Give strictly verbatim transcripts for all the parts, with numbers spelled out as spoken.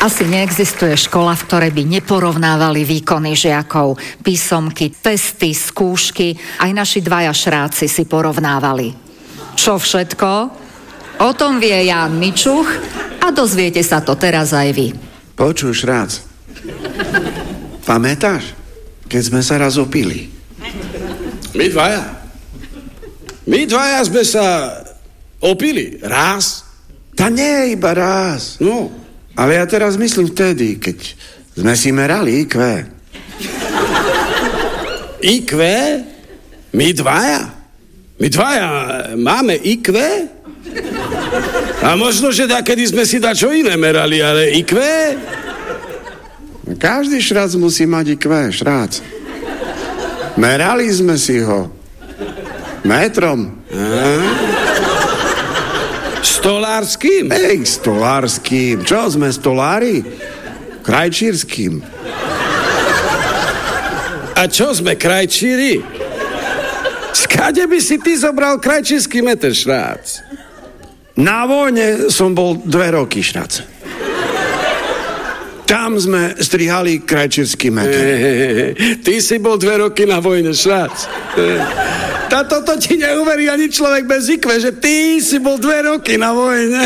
Asi neexistuje škola, v ktorej by neporovnávali výkony žiakov, písomky, testy, skúšky. Aj naši dvaja šráci si porovnávali. Čo všetko? O tom vie Ján Mičuch a dozviete sa to teraz aj vy. Počuj, šrác. Pamätáš, keď sme sa raz opili? My dvaja. My dvaja sme sa opili. Raz. Ta nie iba raz. No. Ale ja teraz myslím vtedy, keď sme si merali í kvé. í kvé? My dvaja? My dvaja máme í kvé? A možno, že takedy sme si dačo iné merali, ale í kvé? Každý šrác musí mať í kvé, šrác. Merali sme si ho. Metrom. A? Stolárským? Ej, stolárským. Čo sme, stolári? Krajčírským. A čo sme, krajčíri? Skade by si ty zobral krajčírsky meter, šrác? Na vojne som bol dve roky, šrác. Tam sme strihali krajčírsky meter. Hey, ty si bol dve roky na vojne, šrác. Táto to ti neuverí ani človek bez í kvé, že ty si bol dve roky na vojne.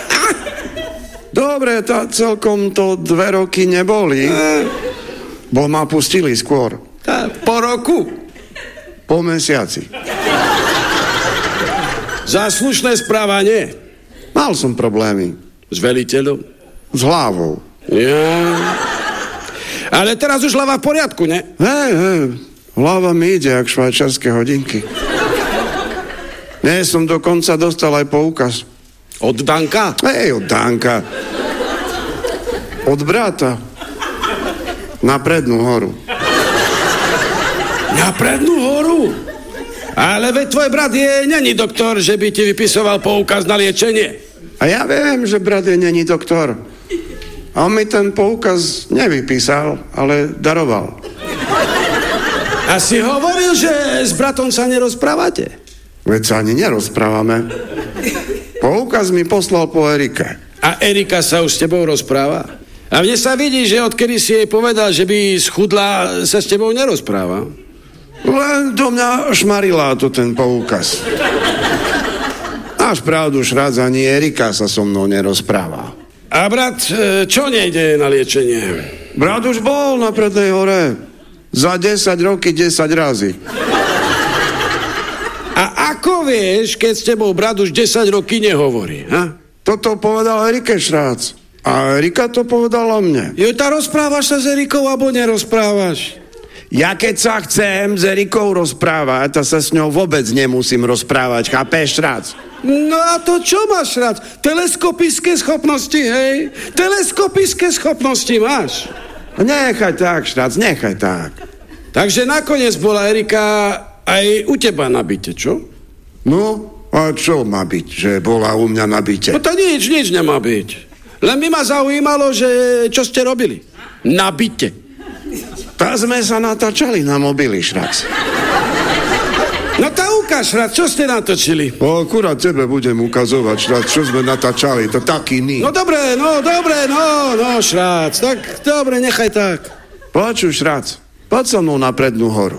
Dobre, tá celkom to dve roky neboli. Bo ma pustili skôr. Tá, po roku? Po mesiaci. Za slušné správanie? Mal som problémy. S veliteľom? S hlavou. Ja. Ale teraz už hlava v poriadku, ne? Hej, hej. Hlava mi ide, jak švajčiarske hodinky. Nie, som dokonca dostal aj poukaz. Od Danka? Hej, od Danka. Od brata. Na Prednú horu. Na Prednú horu? Ale veď tvoj brat je není doktor, že by ti vypisoval poukaz na liečenie. A ja viem, že brat je není doktor. A on mi ten poukaz nevypísal, ale daroval. A si hovoril, že s bratom sa nerozprávate? Veď sa ani nerozprávame. Poukaz mi poslal po Erike. A Erika sa už s tebou rozpráva? A mne sa vidí, že odkedy si jej povedal, že by schudla, sa s tebou nerozpráva. Len do mňa šmarila to ten poukaz. Máš pravdu, šrác, ani Erika sa so mnou nerozpráva. A brat, čo nejde na liečenie? Brat už bol na Prednej hore. Za desať roky, desať razy. A ako vieš, keď s tebou brat už desať roky nehovorí, ha? Toto povedal Erike, šrác. A Erika to povedala mne. Jo, tá rozprávaš sa s Erikou, alebo nerozprávaš? Ja keď sa chcem s Erikou rozprávať, a sa s ňou vôbec nemusím rozprávať, chápeš, šrác? No a to čo máš, šrác? Teleskopické schopnosti, hej? Teleskopické schopnosti máš. Nechaj tak, šrác, nechaj tak. Takže nakoniec bola Erika aj u teba na byte, čo? No, a čo má byť, že bola u mňa na byte? No to nič, nič nemá byť. Len by ma zaujímalo, že čo ste robili na byte. Tá sme sa natáčali na mobily, šrác. No tá ukáž, šrác, čo ste natočili? O, akurát tebe budem ukazovať, šrác, čo sme natáčali, to taký ní. No dobre, no dobre, no, no, šrác, tak dobre, nechaj tak. Počuj, šrác, poď so mnou na Prednú horu.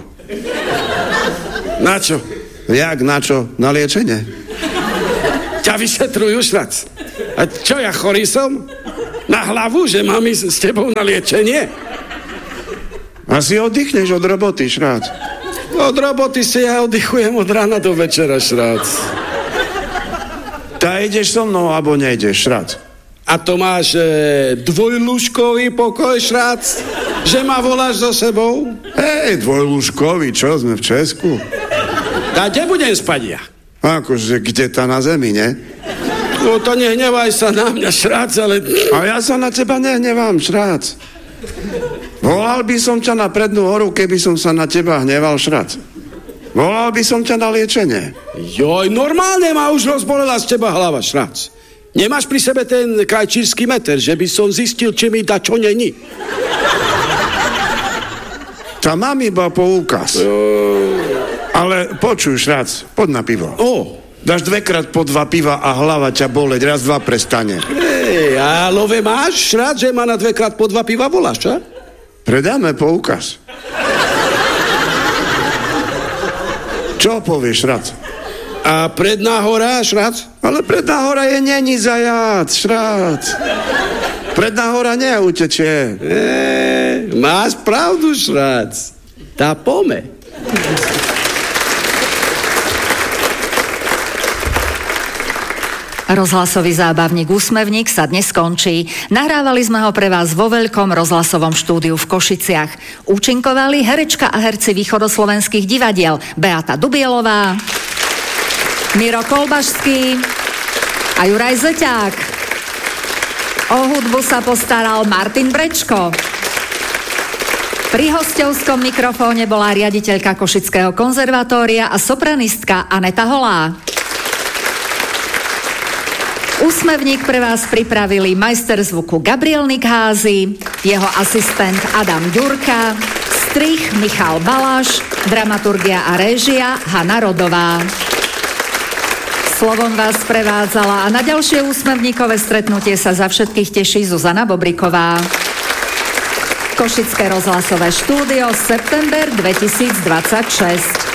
Na čo? Jak, na čo? Na liečenie. Ťa vyšetrujú, šrác. A čo, ja chorý som? Na hlavu, že mám ísť s tebou na liečenie? Asi oddychneš od roboty, šrác. Od roboty si ja oddychujem od rána do večera, šrác. Tá ideš so mnou, alebo nejdeš, šrác? A to máš e, dvojlúžkový pokoj, šrác? Že ma voláš so sebou? Hej, dvojlúžkový, čo sme v Česku? A kde budem spať ja? Akože, kde tá na zemi, ne? No to nehnevaj sa na mňa, šrác, ale... A ja sa na teba nehnevám, šrác. Volal by som ťa na Prednú horu, keby som sa na teba hneval, šrác. Volal by som ťa na liečenie. Joj, normálne ma už rozbolela z teba hlava, šrác. Nemáš pri sebe ten krajčírsky meter, že by som zistil, či mi da čo není? Tá mám iba poukaz. Uh... Ale počuj, šrác, poď na pivo. O, Dáš dvekrát po dva piva a hlava ťa boleť, raz, dva prestane. Ej, a love máš rád, že ma na dvekrát po dva piva voláš, čo? Predáme poukaz. Čo povieš, Šrac? A Predná hora, Šrac? Ale Predná hora je není zajac, Šrac. Predná hora neutečie. Ej, máš pravdu, Šrac. Tá pome. Rozhlasový zábavník Úsmevník sa dnes skončí. Nahrávali sme ho pre vás vo veľkom rozhlasovom štúdiu v Košiciach. Účinkovali herečka a herci východoslovenských divadiel Beata Dubielová, Miro Kolbašský a Juraj Zeťák. O hudbu sa postaral Martin Brečko. Pri hostovskom mikrofóne bola riaditeľka Košického konzervatória a sopranistka Aneta Holá. Úsmevník pre vás pripravili majster zvuku Gabriel Nikházy, jeho asistent Adam Ďurka, strih Michal Baláš, dramaturgia a réžia Hana Rodová. Slovom vás prevádzala a na ďalšie úsmevníkové stretnutie sa za všetkých teší Zuzana Bobriková. Košické rozhlasové štúdio, september dvetisícdvadsaťšesť.